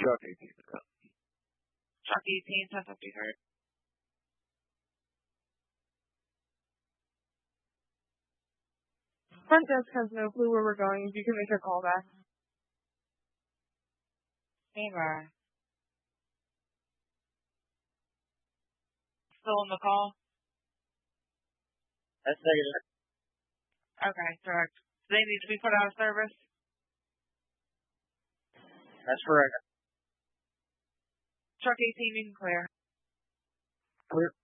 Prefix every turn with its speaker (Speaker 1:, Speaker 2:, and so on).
Speaker 1: Truck 18.
Speaker 2: Truck 18, 1053.
Speaker 3: Front desk has no clue where we're going. If you can make a call back.
Speaker 2: Standby. Still on the call?
Speaker 4: That's negative.
Speaker 2: Okay, correct. Do they need to be put out of service?
Speaker 4: That's correct.
Speaker 2: Truck 18, you can clear.
Speaker 1: Clear.